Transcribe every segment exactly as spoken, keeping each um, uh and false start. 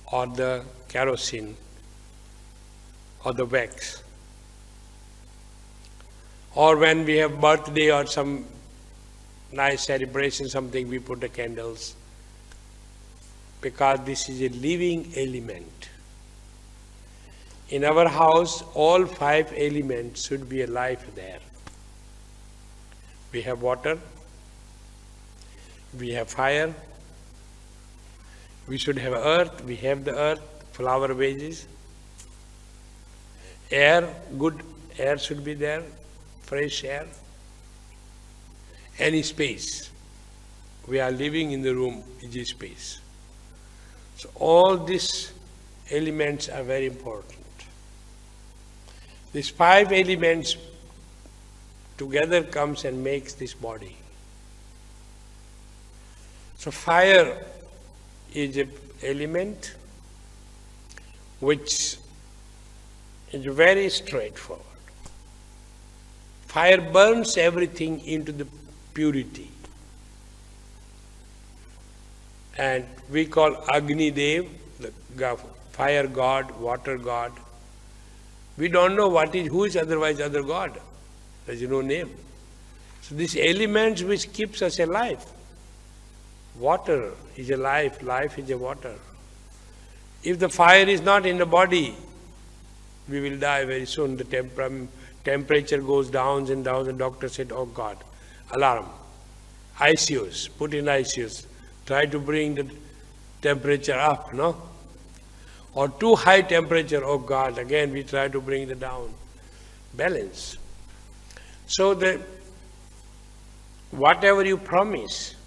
or the kerosene or the wax. Or when we have birthday or some nice celebration, something, we put the candles, because this is a living element. In our house, all five elements should be alive there. We have water, we have fire, we should have earth, we have the earth, flower vases, air, good air should be there, fresh air, any space. We are living in the room, is a space. So all these elements are very important. These five elements together comes and makes this body. So fire is an element which is very straightforward. Fire burns everything into the purity. And we call Agni Dev, the fire god, water god. We don't know what is, who is otherwise other god. There is no name. So these elements which keeps us alive. Water is a life, life is a water. If the fire is not in the body, we will die very soon. The temper temperature goes down and down. The doctor said, oh God, alarm. I C Us, put in I C Us. Try to bring the temperature up, no? Or too high temperature, oh God, again we try to bring it down. Balance. So the whatever you promise,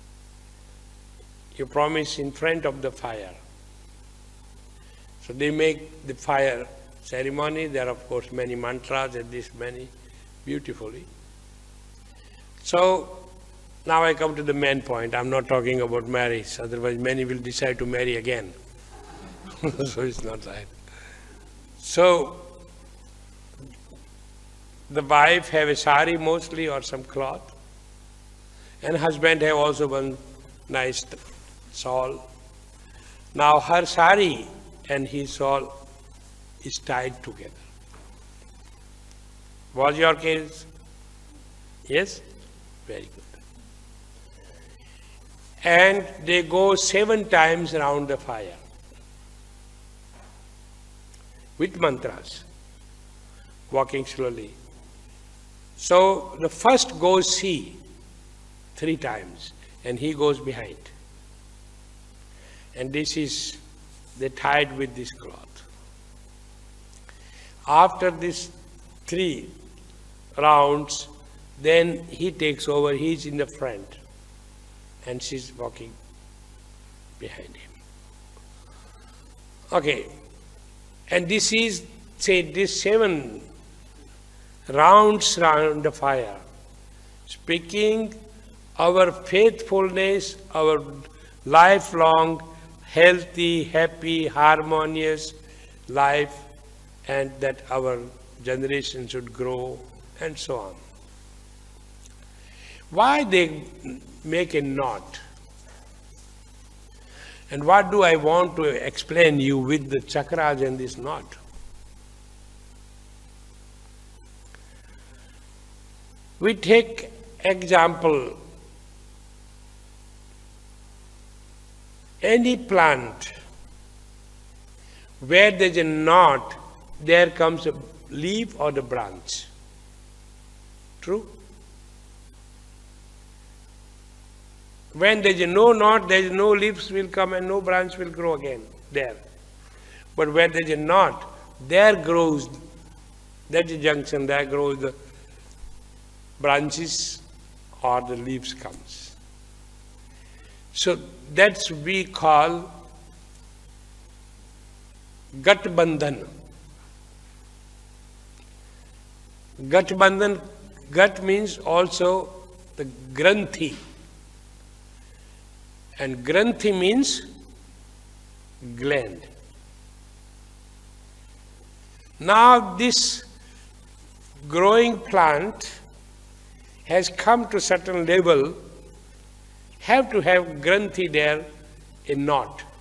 you promise in front of the fire. So they make the fire ceremony. There are of course many mantras and this many beautifully. So now I come to the main point. I'm not talking about marriage, otherwise many will decide to marry again. So it's not right. So the wife have a sari mostly or some cloth, and husband have also one nice shawl. Now her sari and his shawl is tied together. Was your case? Yes? Very good. And they go seven times around the fire with mantras, walking slowly. So the first goes she three times and he goes behind. And this is, they tied with this cloth. After these three rounds, then he takes over, he's in the front and she's walking behind him. Okay, and this is, say, this seven rounds round the fire, speaking our faithfulness, our lifelong, healthy, happy, harmonious life, and that our generation should grow, and so on. Why they make a knot? And what do I want to explain you with the chakras and this knot? We take example, any plant where there is a knot, there comes a leaf or the branch. True? When there is no knot, there is no leaves will come and no branch will grow again there. But where there is a knot, there grows, that is junction, there grows the branches or the leaves comes. So that's we call Gat Bandhan. Gat Bandhan, Gat means also the Granthi. And Granthi means gland. Now this growing plant has come to certain level, have to have Granthi there, a knot.